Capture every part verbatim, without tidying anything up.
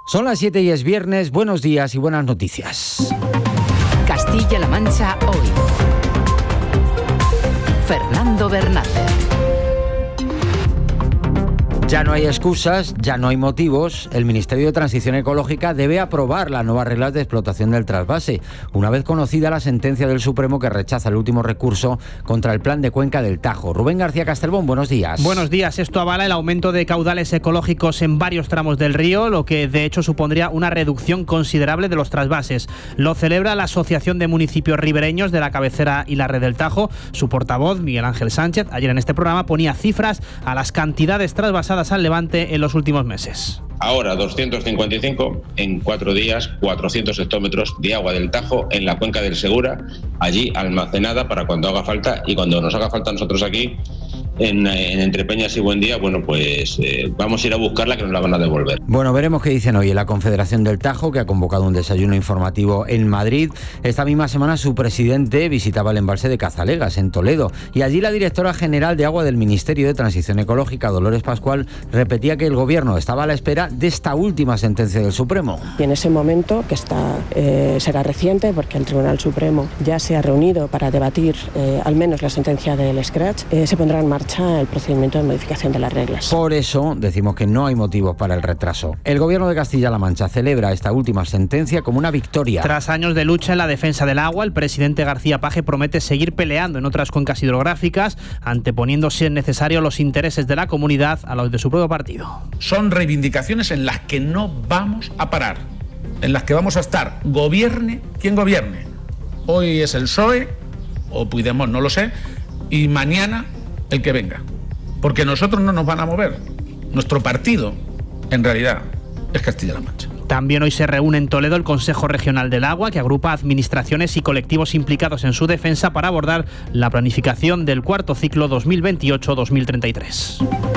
Son las siete y es viernes. Buenos días y buenas noticias. Castilla-La Mancha hoy. Fernando Bernández. Ya no hay excusas, ya no hay motivos. El Ministerio de Transición Ecológica debe aprobar las nuevas reglas de explotación del trasvase, una vez conocida la sentencia del Supremo que rechaza el último recurso contra el plan de Cuenca del Tajo. Rubén García Castelbón, buenos días. Buenos días. Esto avala el aumento de caudales ecológicos en varios tramos del río, lo que de hecho supondría una reducción considerable de los trasvases. Lo celebra la Asociación de Municipios Ribereños de la Cabecera y la Red del Tajo. Su portavoz, Miguel Ángel Sánchez, ayer en este programa ponía cifras a las cantidades trasvasadas al Levante en los últimos meses. Ahora doscientos cincuenta y cinco, en cuatro días cuatrocientos hectómetros de agua del Tajo en la cuenca del Segura, allí almacenada para cuando haga falta, y cuando nos haga falta a nosotros aquí en, en Entrepeñas y Buendía, bueno, pues eh, vamos a ir a buscarla, que nos la van a devolver. Bueno, veremos qué dicen hoy en la Confederación del Tajo, que ha convocado un desayuno informativo en Madrid. Esta misma semana su presidente visitaba el embalse de Cazalegas, en Toledo, y allí la directora general de Agua del Ministerio de Transición Ecológica, Dolores Pascual, repetía que el Gobierno estaba a la espera de esta última sentencia del Supremo. Y en ese momento, que está eh, será reciente, porque el Tribunal Supremo ya se ha reunido para debatir eh, al menos la sentencia del Scratch, eh, se pondrá en marcha el procedimiento de modificación de las reglas. Por eso decimos que no hay motivos para el retraso. El Gobierno de Castilla-La Mancha celebra esta última sentencia como una victoria. Tras años de lucha en la defensa del agua, el presidente García Paje promete seguir peleando en otras cuencas hidrográficas, anteponiendo, si es necesario, los intereses de la comunidad a los de su propio partido. Son reivindicaciones en las que no vamos a parar, en las que vamos a estar, gobierne quien gobierne. Hoy es el P S O E, o Puigdemont, no lo sé, y mañana el que venga. Porque nosotros no nos van a mover. Nuestro partido, en realidad, es Castilla-La Mancha. También hoy se reúne en Toledo el Consejo Regional del Agua, que agrupa administraciones y colectivos implicados en su defensa para abordar la planificación del cuarto ciclo dos mil veintiocho dos mil treinta y tres.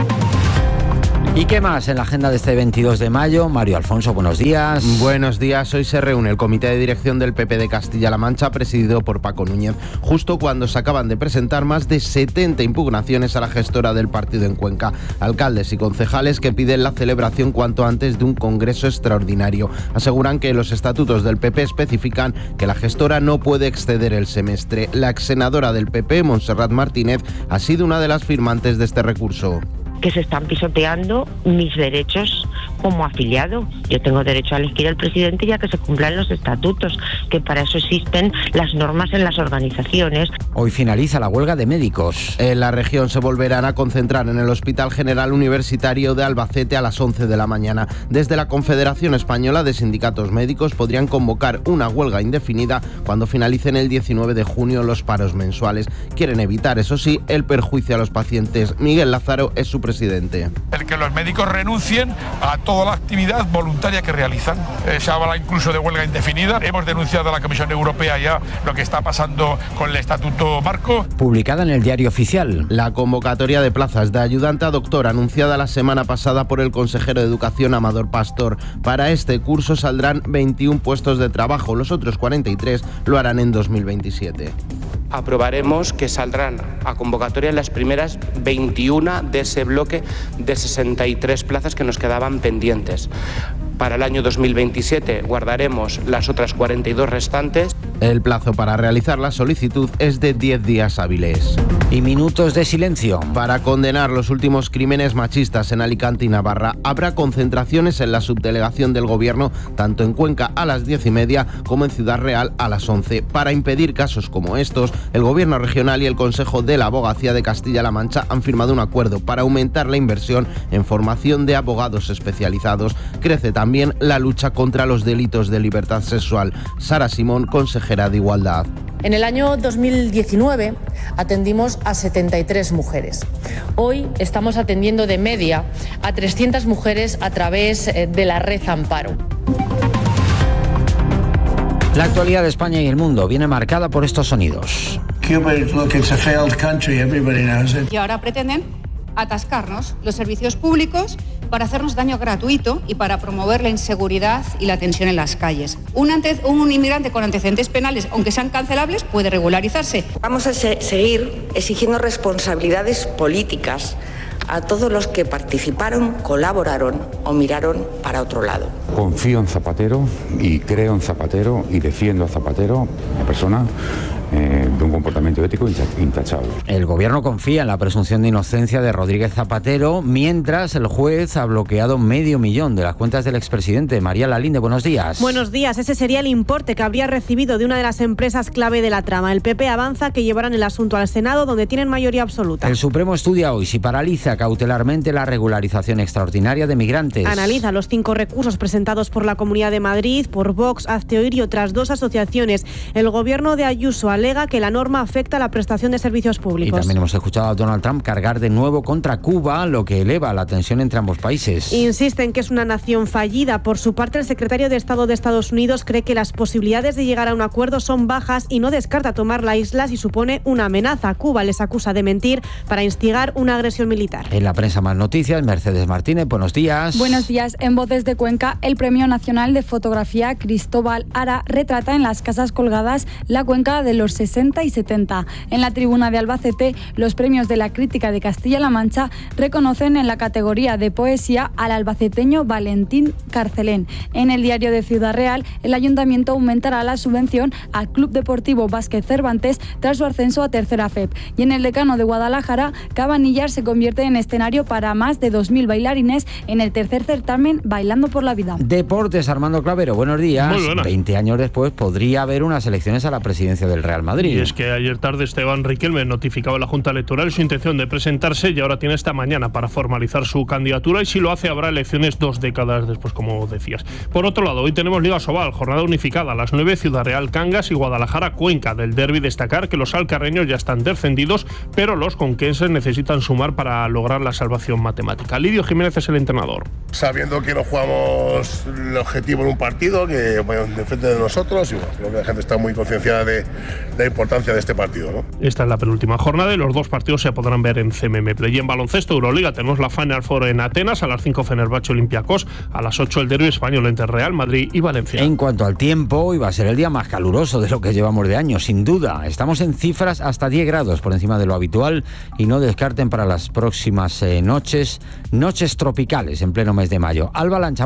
¿Y qué más en la agenda de este veintidós de mayo? Mario Alfonso, buenos días. Buenos días. Hoy se reúne el Comité de Dirección del P P de Castilla-La Mancha, presidido por Paco Núñez, justo cuando se acaban de presentar más de setenta impugnaciones a la gestora del partido en Cuenca. Alcaldes y concejales que piden la celebración cuanto antes de un congreso extraordinario. Aseguran que los estatutos del P P especifican que la gestora no puede exceder el semestre. La exsenadora del P P, Montserrat Martínez, ha sido una de las firmantes de este recurso. Que se están pisoteando mis derechos como afiliado. Yo tengo derecho a elegir al presidente y a que se cumplan los estatutos, que para eso existen las normas en las organizaciones. Hoy finaliza la huelga de médicos. En la región se volverán a concentrar en el Hospital General Universitario de Albacete a las once de la mañana. Desde la Confederación Española de Sindicatos Médicos podrían convocar una huelga indefinida cuando finalicen el diecinueve de junio los paros mensuales. Quieren evitar, eso sí, el perjuicio a los pacientes. Miguel Lázaro es su presidente. El que los médicos renuncien a toda la actividad voluntaria que realizan. Eh, se habla incluso de huelga indefinida. Hemos denunciado a la Comisión Europea ya lo que está pasando con el Estatuto Marco. Publicada en el Diario Oficial. La convocatoria de plazas de ayudante a doctor anunciada la semana pasada por el consejero de Educación, Amador Pastor. Para este curso saldrán veintiún puestos de trabajo. Los otros cuarenta y tres lo harán en dos mil veintisiete. Aprobaremos que saldrán a convocatoria las primeras veintiuna de ese bloque de sesenta y tres plazas que nos quedaban pendientes. Para el año dos mil veintisiete guardaremos las otras cuarenta y dos restantes. El plazo para realizar la solicitud es de diez días hábiles. Y minutos de silencio. Para condenar los últimos crímenes machistas en Alicante y Navarra, habrá concentraciones en la subdelegación del Gobierno, tanto en Cuenca a las diez y media como en Ciudad Real a las once. Para impedir casos como estos, el Gobierno regional y el Consejo de la Abogacía de Castilla-La Mancha han firmado un acuerdo para aumentar la inversión en formación de abogados especializados. Crece también la lucha contra los delitos de libertad sexual. Sara Simón, consejera de Igualdad. En el año dos mil diecinueve atendimos a setenta y tres mujeres. Hoy estamos atendiendo de media a trescientas mujeres a través de la red Amparo. La actualidad de España y el mundo viene marcada por estos sonidos. Cuba, look, it's a failed country, everybody knows it. Y ahora pretenden atascarnos los servicios públicos para hacernos daño gratuito y para promover la inseguridad y la tensión en las calles. Un, ante, un inmigrante con antecedentes penales, aunque sean cancelables, puede regularizarse. Vamos a se- seguir exigiendo responsabilidades políticas a todos los que participaron, colaboraron o miraron para otro lado. Confío en Zapatero y creo en Zapatero y defiendo a Zapatero, una persona Eh, de un comportamiento ético intachable. El gobierno confía en la presunción de inocencia de Rodríguez Zapatero, mientras el juez ha bloqueado medio millón de las cuentas del expresidente. María Lalinde, buenos días. Buenos días. Ese sería el importe que habría recibido de una de las empresas clave de la trama. El P P avanza que llevarán el asunto al Senado, donde tienen mayoría absoluta. El Supremo estudia hoy si paraliza cautelarmente la regularización extraordinaria de migrantes. Analiza los cinco recursos presentados por la Comunidad de Madrid, por Vox, Hazte Oír y otras dos asociaciones. El gobierno de Ayuso alega que la norma afecta a la prestación de servicios públicos. Y también hemos escuchado a Donald Trump cargar de nuevo contra Cuba, lo que eleva la tensión entre ambos países. Insiste en que es una nación fallida. Por su parte, el secretario de Estado de Estados Unidos cree que las posibilidades de llegar a un acuerdo son bajas y no descarta tomar la isla si supone una amenaza. Cuba les acusa de mentir para instigar una agresión militar. En la prensa más noticias, Mercedes Martínez, buenos días. Buenos días. En Voces de Cuenca, el Premio Nacional de Fotografía Cristóbal Ara retrata en las casas colgadas la cuenca de los sesenta y setenta. En la tribuna de Albacete, los premios de la crítica de Castilla-La Mancha reconocen en la categoría de poesía al albaceteño Valentín Carcelén. En el diario de Ciudad Real, el ayuntamiento aumentará la subvención al Club Deportivo Vázquez Cervantes tras su ascenso a Tercera F E P. Y en el Decano de Guadalajara, Cabanillas se convierte en escenario para más de dos mil bailarines en el tercer certamen Bailando por la Vida. Deportes, Armando Clavero, buenos días. Muy buenas. veinte años después podría haber unas elecciones a la presidencia del Real Madrid. Y es que ayer tarde Esteban Riquelme notificaba a la Junta Electoral su intención de presentarse y ahora tiene esta mañana para formalizar su candidatura, y si lo hace habrá elecciones dos décadas después, como decías. Por otro lado, hoy tenemos Liga Sobal, jornada unificada a las nueve, Ciudad Real Cangas y Guadalajara Cuenca. Del derbi destacar que los alcarreños ya están descendidos, pero los conquenses necesitan sumar para lograr la salvación matemática. Lidio Jiménez es el entrenador. Sabiendo que no jugamos el objetivo en un partido, que bueno, depende de nosotros, y bueno, creo que la gente está muy concienciada de la importancia de este partido, ¿no? Esta es la penúltima jornada y los dos partidos se podrán ver en C M M Play. Y en baloncesto Euroliga tenemos la Final Four en Atenas, a las cinco Fenerbahce Olympiacos, a las ocho el derbi español entre Real Madrid y Valencia. En cuanto al tiempo, hoy va a ser el día más caluroso de lo que llevamos de año, sin duda. Estamos en cifras hasta diez grados por encima de lo habitual, y no descarten para las próximas eh, noches, noches tropicales en pleno mes de mayo. Alba Lancha.